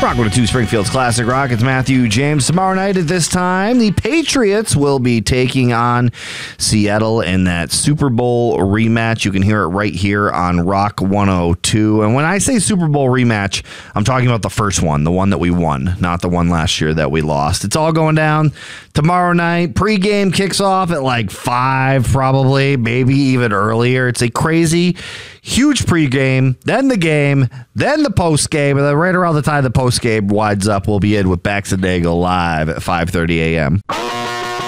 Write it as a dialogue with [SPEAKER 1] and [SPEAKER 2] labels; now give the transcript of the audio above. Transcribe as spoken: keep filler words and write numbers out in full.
[SPEAKER 1] Rock one oh two Springfield's Classic Rock. It's Matthew James. Tomorrow night at this time, the Patriots will be taking on Seattle in that Super Bowl rematch. You can hear it right here on Rock one oh two. And when I say Super Bowl rematch, I'm talking about the first one, the one that we won, not the one last year that we lost. It's all going down tomorrow night. Pre-game kicks off at like five, probably, maybe even earlier. It's a crazy, huge pregame, then the game, then the postgame, and then right around the time the postgame winds up, we'll be in with Bax and Nagel live at five thirty a.m.